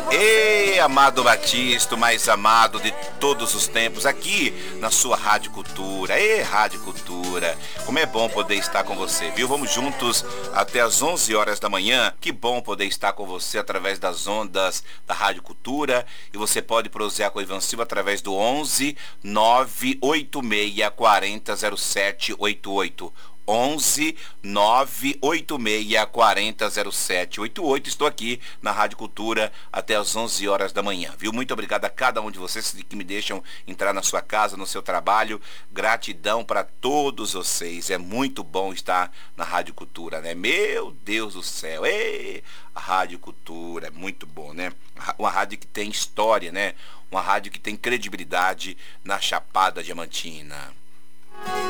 Ei, amado Batista, o mais amado de todos os tempos, aqui na sua Rádio Cultura. Ei, Rádio Cultura, como é bom poder estar com você, viu? Vamos juntos até as 11 horas da manhã. Que bom poder estar com você através das ondas da Rádio Cultura. E você pode prosear com o Ivan Silva através do 11 986 40 0788. 11 986 40 0788. Estou aqui na Rádio Cultura até as 11 horas da manhã, viu? Muito obrigado a cada um de vocês que me deixam entrar na sua casa, no seu trabalho. Gratidão para todos vocês. É muito bom estar na Rádio Cultura, né? Meu Deus do céu. Ei, a Rádio Cultura é muito bom, né? Uma rádio que tem história, né? Uma rádio que tem credibilidade na Chapada Diamantina.